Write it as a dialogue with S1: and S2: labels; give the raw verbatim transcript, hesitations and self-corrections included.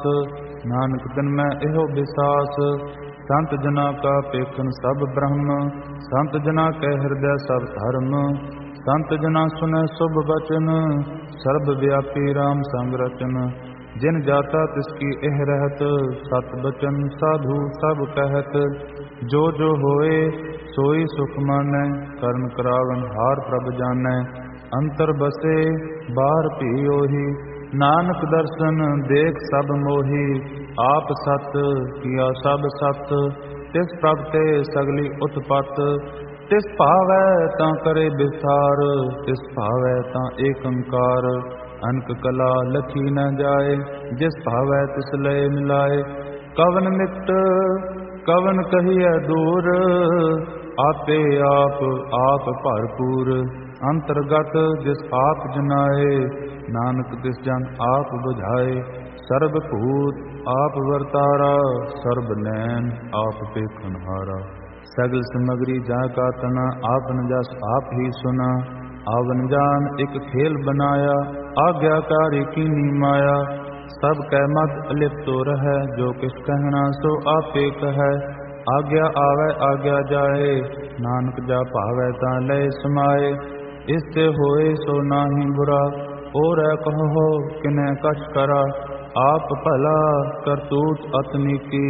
S1: ਨਾਸ। ਨਾਨਕ ਤਿਨ ਮੈਂ ਇਹੋ ਵਿਸਾਸ, ਸੰਤ ਜਨਾ ਕਾ ਪੇਖਨ ਸਭ ਬ੍ਰਹਮ। ਸੰਤ ਜਨਾ ਕੈ ਹਿਰਦੈ ਸਭ ਧਰਮ। ਸੰਤ ਜਨਾ ਸੁਨੈ ਸੁਭ ਬਚਨ, ਸਰਬ ਵਿਆਪੀ ਰਾਮ ਸੰਗ ਰਚਨ। ਜਿਨ ਜਾਤਾ ਤਿਸ ਕੀ ਇਹ ਰਹਿਤ, ਸਤ ਬਚਨ ਸਾਧੂ ਸਭ ਕਹਿਤ। ਜੋ ਜੋ ਹੋਏ ਸੋਈ ਸੁਖ ਮਾਨੈ, ਕਰਨ ਕਰਾਵਨ ਹਾਰ ਪ੍ਰਭ ਜਾਨੈ। ਅੰਤਰ ਬਸੇ ਬਾਹਰ ਭੀ ਉਹੀ, ਨਾਨਕ ਦਰਸ਼ਨ ਦੇਖ ਸਭ ਮੋਹੀ। ਆਪ ਸਤ ਕੀਆ ਸਭ ਸਤ, ਤਿਸ ਪ੍ਰਭ ਤੇ ਸਗਲੀ ਉਤਪਤ। ਤਿਸ ਭਾਵੈ ਤਾਂ ਕਰੇ ਵਿਸਥਾਰ, ਤਿਸ ਭਾਵੈ ਤਾਂ ਏਕ ਓੰਕਾਰ। ਅਨਕ ਕਲਾ ਲਖੀ ਨ ਜਾਏ, ਜਿਸ ਭਾਵੈ ਤਿਸ ਲਏ ਮਿਲਾਏ। ਕਵਨ ਮਿੱਟ ਕਵਨ ਕਹੀਐ ਦੂਰ, ਆਪੇ ਆਪ ਆਪ ਭਰਪੂਰ। ਅੰਤਰਗਤ ਜਿਸ ਆਪ ਜਨਾਏ, ਨਾਨਕ ਤਿਸ ਜਨ ਆਪ ਬੁਝਾਏ। ਸਰਬ ਭੂਤ ਆਪ ਵਰਤਾਰਾ, ਸਰਬ ਨੈਣ ਆਪ ਪੇਖਨ ਹਾਰਾ। ਸਗਲ ਸਮਗਰੀ ਜਾ ਕਾ ਤਨਾ, ਆਪਨ ਜਸ ਆਪ ਹੀ ਸੁਨਾ। ਆਵਨ ਜਾਨ ਇਕ ਖੇਲ ਬਨਾਇਆ, ਆਗਿਆਕਾਰੀ ਕੀਨੀ ਮਾਇਆ। ਸਭ ਕੈ ਮਦ ਅਲਿਪਤੋ ਰਹੈ, ਜੋ ਕਿਛ ਕਹਿਣਾ ਸੋ ਆਪੇ ਕਹੈ। ਆਗਿਆ ਆਵੈ ਆਗਿਆ ਜਾਏ, ਨਾਨਕ ਜਾ ਭਾਵੈ ਤਾਂ ਲਏ ਸਮਾਏ। ਇਸ ਤੇ ਹੋਏ ਸੋ ਨਾਹੀ ਬੁਰਾ, ਔਰੈ ਕਹੋ ਕਿਨੈ ਕਛ ਕਰਾ। ਆਪ ਭਲਾ ਕਰਤੂਤ ਅਤਨੀਕੀ,